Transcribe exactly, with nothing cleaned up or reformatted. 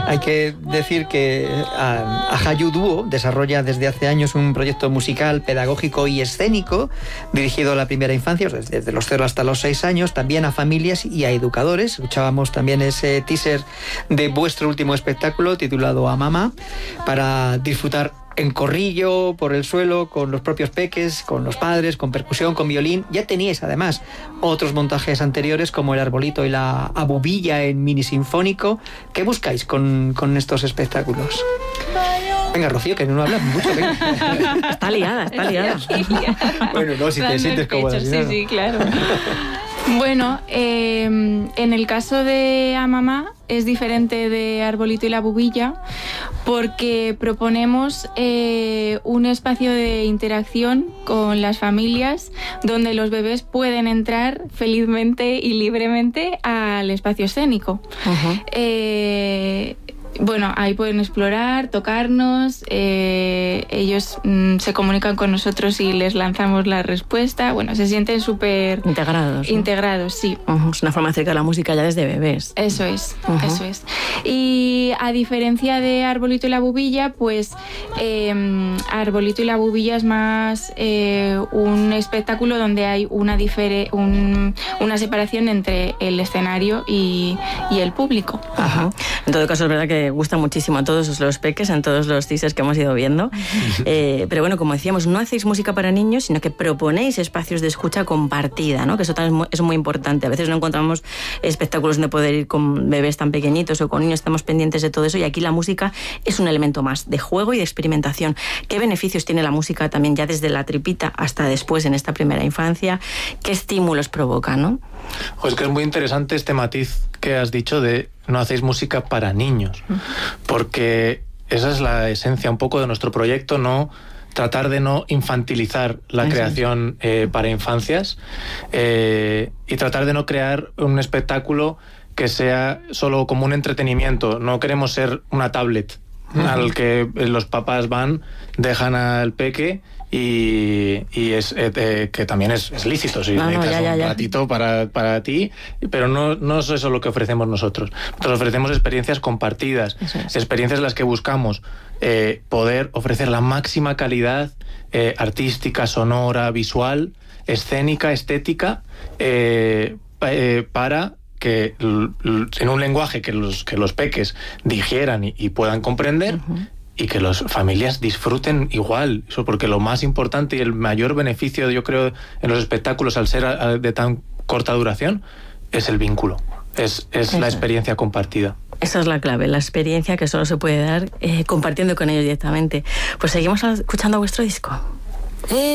Hay que decir que Ajayu Dúo desarrolla desde hace años un proyecto musical, pedagógico y escénico dirigido a la primera infancia, desde los cero hasta los seis años, también a familias y a educadores. Escuchábamos también ese teaser de vuestro último espectáculo titulado A Mamá, para disfrutar en corrillo, por el suelo, con los propios peques, con los padres, con percusión, con violín. Ya teníais además otros montajes anteriores como El Arbolito y la Abubilla en mini sinfónico. ¿Qué buscáis con, con estos espectáculos? Venga, Rocío, que no hablas mucho. Venga. Está liada, está liada. Bueno, no, si te sientes cómoda. Sí, no. Sí, claro. Bueno, eh, en el caso de A Mamá es diferente de Arbolito y la Bubilla porque proponemos eh, un espacio de interacción con las familias donde los bebés pueden entrar felizmente y libremente al espacio escénico. Uh-huh. Eh, Bueno, ahí pueden explorar, tocarnos, eh, ellos mm, se comunican con nosotros y les lanzamos la respuesta. Bueno, se sienten súper... Integrados. ¿No? Integrados, sí. Uh-huh. Es una forma de acercar la música ya desde bebés. Eso es, uh-huh. eso es. Y a diferencia de Arbolito y la Bubilla, pues eh, Arbolito y la Bubilla es más eh, un espectáculo donde hay una, difere, un, una separación entre el escenario y, y el público. Ajá. Uh-huh. En todo caso, es verdad que gusta muchísimo a todos los peques, en todos los teasers que hemos ido viendo. Eh, pero bueno, como decíamos, no hacéis música para niños, sino que proponéis espacios de escucha compartida, ¿no? Que eso también es muy, es muy importante. A veces no encontramos espectáculos donde poder ir con bebés tan pequeñitos o con niños, estamos pendientes de todo eso, y aquí la música es un elemento más de juego y de experimentación. ¿Qué beneficios tiene la música también ya desde la tripita hasta después en esta primera infancia? ¿Qué estímulos provoca, no? Pues que es muy interesante este matiz que has dicho de no hacéis música para niños, porque esa es la esencia un poco de nuestro proyecto, no tratar de no infantilizar la Eso. creación eh, para infancias eh, y tratar de no crear un espectáculo que sea solo como un entretenimiento. No queremos ser una tablet uh-huh. al que los papás van, dejan al peque y, y es eh, eh, que también es, es lícito si no, necesitas no, ya, ya, ya. un ratito para, para ti, pero no, no es eso lo que ofrecemos nosotros. Nosotros ofrecemos experiencias compartidas, es. experiencias en las que buscamos eh, poder ofrecer la máxima calidad eh, artística, sonora, visual, escénica, estética eh, eh, para que en un lenguaje que los, que los peques digieran y, y puedan comprender uh-huh. y que las familias disfruten igual. Eso porque lo más importante y el mayor beneficio, yo creo, en los espectáculos al ser a, a, de tan corta duración es el vínculo, es, es la experiencia compartida. Esa es la clave, la experiencia que solo se puede dar eh, compartiendo con ellos directamente. Pues seguimos escuchando vuestro disco.